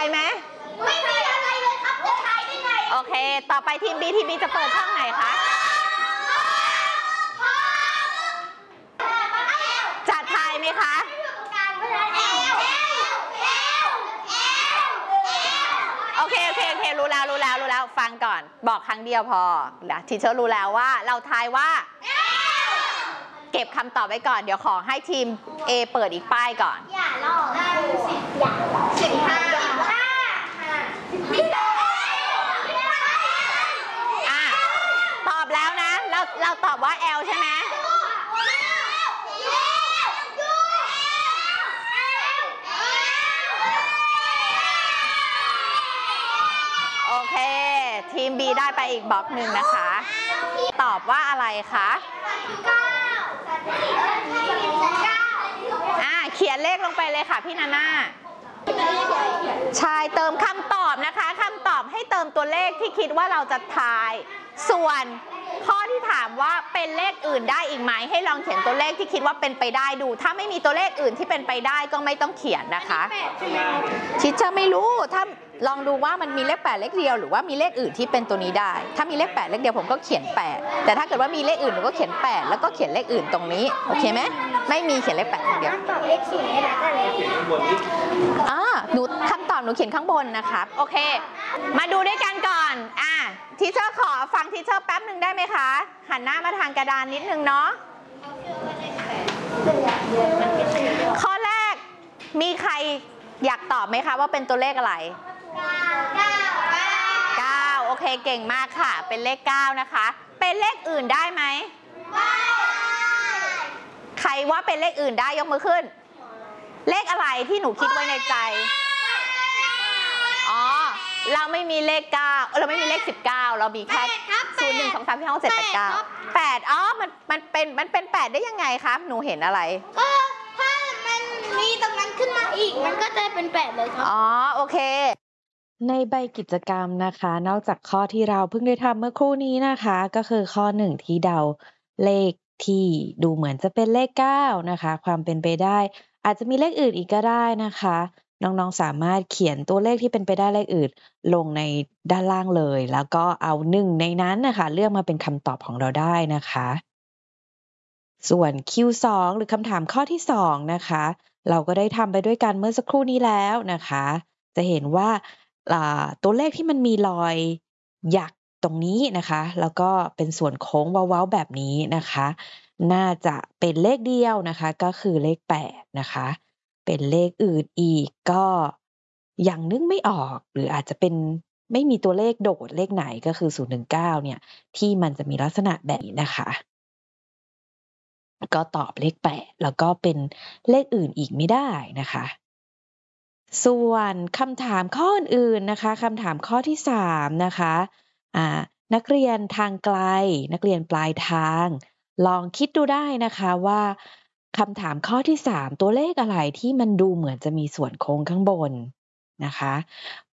ายไหมไม่มีอะไรเลยครับจะทายได้ไงโอเคต่อไปทีม B จะเปิดช่องไหนคะจะทายไหมคะโอเครู้แล้วฟังก่อนบอกครั้งเดียวพอทีเชอร์รู้แล้วว่าเราทายว่าเก็บคำตอบไว้ก่อนเดี๋ยวขอให้ทีม A เปิดอีกป้ายก่อนอย่าลอก15 ตอบแล้วนะเราตอบว่า L ใช่ไหมโอเคทีม B ได้ไปอีกบล็อกหนึ่งนะคะตอบว่าอะไรคะเขียนเลขลงไปเลยค่ะพี่นาน่าใช่เติมคำตอบนะคะคำตอบให้เติมตัวเลขที่คิดว่าเราจะทายส่วนข้อที่ถามว่าเป็นเลขอื่นได้อีกไหมให้ลองเขียนตัวเลขที่คิดว่าเป็นไปได้ดูถ้าไม่มีตัวเลขอื่นที่เป็นไปได้ก็ไม่ต้องเขียนนะคะชิดจะไม่รู้ถ้าลองดูว่ามันมีเลข8เลขเดียวหรือว่ามีเลขอื่นที่เป็นตัวนี้ได้ถ้ามีเลข8เลขเดียวผมก็เขียน8แต่ถ้าเกิดว่ามีเลขอื่นหนูก็เขียน8แล้วก็เขียนเลขอื่นตรงนี้โอเคไหมไม่มีเขียนเลข8เดียวตอบเลข4ได้แล้วหนูคำตอบหนูเขียนข้างบนนะครับโอเคมาดูด้วยกันก่อนทีเชอร์ขอฟังทีเชอร์แป๊บหนึ่งได้ไหมคะหันหน้ามาทางกระดานนิดนึงเนาะข้อแรกมีใครอยากตอบไหมคะว่าเป็นตัวเลขอะไร9โอเคเก่งมากค่ะเป็นเลข9นะคะเป็นเลขอื่นได้ไหมใครว่าเป็นเลขอื่นได้ยกมือขึ้นเลขอะไรที่หนูคิดไว้ในใจเราไม่มีเลข9เราไม่มีเลข19เรามีแค่0 1 2 3 4 5 6 7 8 9 8มันเป็น8ได้ยังไงครับหนูเห็นอะไรก็ถ้ามันมีตรงนั้นขึ้นมาอีกมันก็จะเป็น8เลยครับโอเคในใบกิจกรรมนะคะนอกจากข้อที่เราเพิ่งได้ทำเมื่อครู่นี้นะคะก็คือข้อ1ที่เดาเลขที่ดูเหมือนจะเป็นเลข9นะคะความเป็นไปได้อาจจะมีเลขอื่นอีกก็ได้นะคะน้องๆสามารถเขียนตัวเลขที่เป็นไปได้เลขอื่นลงในด้านล่างเลยแล้วก็เอา1ในนั้นนะคะเลือกมาเป็นคำตอบของเราได้นะคะส่วน Q2 หรือคำถามข้อที่2นะคะเราก็ได้ทำไปด้วยกันเมื่อสักครู่นี้แล้วนะคะจะเห็นว่าตัวเลขที่มันมีรอยหยักตรงนี้นะคะแล้วก็เป็นส่วนโค้งเว้าๆแบบนี้นะคะน่าจะเป็นเลขเดียวนะคะก็คือเลข8นะคะเป็นเลขอื่นอีกก็ยังนึกไม่ออกหรืออาจจะเป็นไม่มีตัวเลขโดดเลขไหนก็คือ019เนี่ยที่มันจะมีลักษณะแบบนี้นะคะก็ตอบเลข8แล้วก็เป็นเลขอื่นอีกไม่ได้นะคะส่วนคำถามข้ออื่นๆนะคะคำถามข้อที่3นะคะนักเรียนทางไกลนักเรียนปลายทางลองคิดดูได้นะคะว่าคำถามข้อที่3ตัวเลขอะไรที่มันดูเหมือนจะมีส่วนโค้งข้างบนนะคะ